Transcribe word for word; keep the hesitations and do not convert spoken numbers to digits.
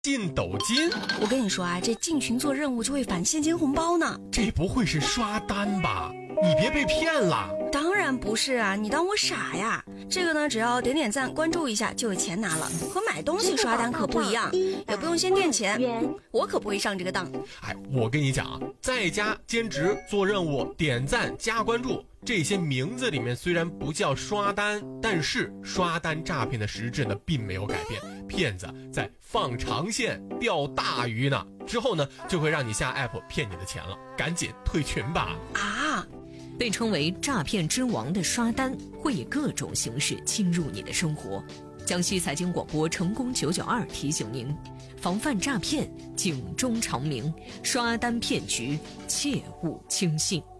进斗金？ 我跟你说啊，这进群做任务就会返现金红包呢。 这不会是刷单吧？你别被骗了。 当然不是啊，你当我傻呀？这个呢，只要点点赞关注一下就有钱拿了，和买东西刷单可不一样，也不用先垫钱，我可不会上这个当。 哎，我跟你讲啊，在家兼职做任务点赞加关注，这些名字里面虽然不叫刷单，但是刷单诈骗的实质呢并没有改变，骗子在放长线钓大鱼呢，之后呢就会让你下 app 骗你的钱了，赶紧退群吧。 啊， 被称为诈骗之王的刷单会以各种形式侵入你的生活。江西财经广播成功九九二提醒您，防范诈骗警钟长鸣，刷单骗局切勿轻信。